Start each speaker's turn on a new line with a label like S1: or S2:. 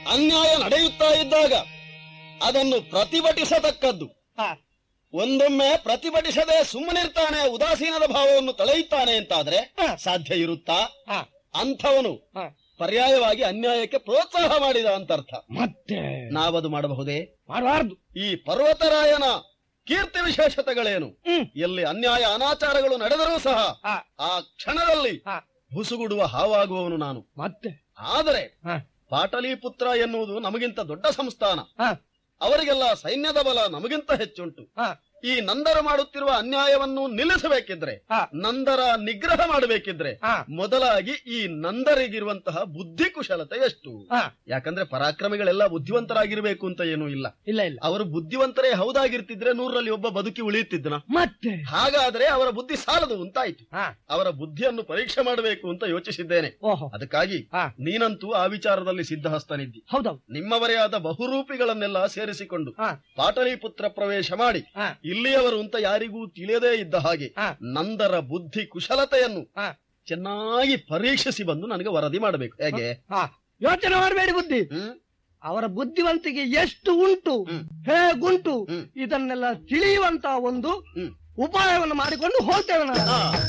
S1: ಅನ್ಯಾಯ ನಡೆಯುತ್ತಾ ಇದ್ದಾಗ ಅದನ್ನು ಪ್ರತಿಭಟಿಸತಕ್ಕದ್ದು. ಒಂದೊಮ್ಮೆ ಪ್ರತಿಭಟಿಸದೆ ಸುಮ್ಮನಿರ್ತಾನೆ, ಉದಾಸೀನದ ಭಾವವನ್ನು ತಳೆಯುತ್ತಾನೆ ಅಂತಾದ್ರೆ ಸಾಧ್ಯ ಇರುತ್ತಾ? ಅಂಥವನು ಪರ್ಯಾಯವಾಗಿ ಅನ್ಯಾಯಕ್ಕೆ ಪ್ರೋತ್ಸಾಹ ಮಾಡಿದ ಅಂತರ್ಥ.
S2: ಮತ್ತೆ
S1: ನಾವದು ಮಾಡಬಹುದೇ?
S2: ಮಾಡಬಾರದು.
S1: ಈ ಪರ್ವತರಾಯನ ಕೀರ್ತಿ ವಿಶೇಷತೆಗಳೇನು? ಎಲ್ಲಿ ಅನ್ಯಾಯ ಅನಾಚಾರಗಳು ನಡೆದರೂ ಸಹ ಆ ಕ್ಷಣದಲ್ಲಿ ಹುಸುಗುಡುವ ಹಾವಾಗುವವನು ನಾನು.
S2: ಮತ್ತೆ
S1: ಆದರೆ ಪಾಟಲಿಪುತ್ರ ಎನ್ನುವುದು ನಮಗಿಂತ ದೊಡ್ಡ ಸಂಸ್ಥಾನ, ಅವರಿಗೆಲ್ಲ ಸೈನ್ಯದ ಬಲ ನಮಗಿಂತ ಹೆಚ್ಚುಂಟು. ಈ ನಂದರು ಮಾಡುತ್ತಿರುವ ಅನ್ಯಾಯವನ್ನು ನಿಲ್ಲಿಸಬೇಕಿದ್ರೆ, ನಂದರ ನಿಗ್ರಹ ಮಾಡಬೇಕಿದ್ರೆ ಮೊದಲಾಗಿ ಈ ನಂದರಿಗಿರುವಂತಹ ಬುದ್ಧಿ ಕುಶಲತೆ ಎಷ್ಟು? ಯಾಕಂದ್ರೆ ಪರಾಕ್ರಮಿಗಳೆಲ್ಲ ಬುದ್ಧಿವಂತರಾಗಿರ್ಬೇಕು ಅಂತ ಏನೂ ಇಲ್ಲ. ಅವರು ಬುದ್ಧಿವಂತರೇ ಹೌದಾಗಿರ್ತಿದ್ರೆ 100ರಲ್ಲಿ ಒಬ್ಬ ಬದುಕಿ ಉಳಿಯುತ್ತಿದ್ದನ. ಮತ್ತೆ ಹಾಗಾದ್ರೆ ಅವರ ಬುದ್ಧಿ ಸಾಲದು ಅಂತಾಯ್ತು. ಅವರ ಬುದ್ಧಿಯನ್ನು ಪರೀಕ್ಷೆ ಮಾಡಬೇಕು ಅಂತ ಯೋಚಿಸಿದ್ದೇನೆ. ಅದಕ್ಕಾಗಿ ನೀನಂತೂ ಆ ವಿಚಾರದಲ್ಲಿ ಸಿದ್ಧಹಸ್ತನಿದ್ದಿ. ನಿಮ್ಮವರೇ ಆದ ಬಹುರೂಪಿಗಳನ್ನೆಲ್ಲ ಸೇರಿಸಿಕೊಂಡು ಪಾಟಲಿಪುತ್ರ ಪ್ರವೇಶ ಮಾಡಿ ಇಲ್ಲಿಯವರು ಅಂತ ಯಾರಿಗೂ ತಿಳಿಯದೇ ಇದ್ದ ಹಾಗೆ ನಂದರ ಬುದ್ಧಿ ಕುಶಲತೆಯನ್ನು ಚೆನ್ನಾಗಿ ಪರೀಕ್ಷಿಸಿ ಬಂದು ನನಗೆ ವರದಿ ಮಾಡಬೇಕು. ಹೇಗೆ?
S2: ಯೋಚನೆ ಮಾಡಬೇಡಿ. ಬುದ್ಧಿ ಅವರ ಬುದ್ಧಿವಂತಿಕೆ ಎಷ್ಟು ಉಂಟು, ಹೇಗುಂಟು, ಇದನ್ನೆಲ್ಲ ತಿಳಿಯುವಂತ ಒಂದು ಉಪಾಯವನ್ನು ಮಾಡಿಕೊಂಡು ಹೋಗ್ತೇವೆ.